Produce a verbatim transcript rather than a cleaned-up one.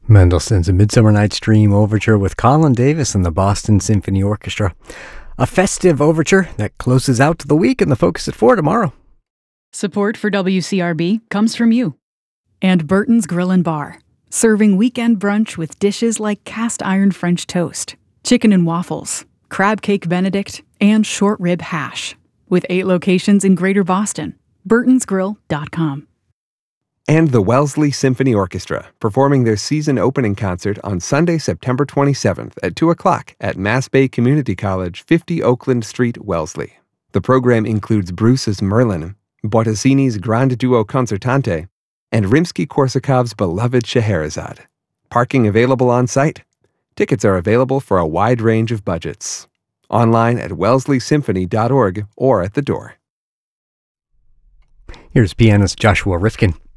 Mendelssohn's A Midsummer Night's Dream Overture with Colin Davis and the Boston Symphony Orchestra. A festive overture that closes out the week in the Focus at four tomorrow. Support for W C R B comes from you. And Burton's Grill and Bar, serving weekend brunch with dishes like cast iron French toast, chicken and waffles, crab cake Benedict, and short rib hash. With eight locations in Greater Boston. burtons grill dot com. And the Wellesley Symphony Orchestra, performing their season opening concert on Sunday, September twenty-seventh at two o'clock at Mass Bay Community College, fifty Oakland Street, Wellesley. The program includes Bruce's Merlin, Bottesini's Grande Duo Concertante, and Rimsky-Korsakov's beloved Scheherazade. Parking available on site. Tickets are available for a wide range of budgets. Online at wellesley symphony dot org or at the door. Here's pianist Joshua Rifkin.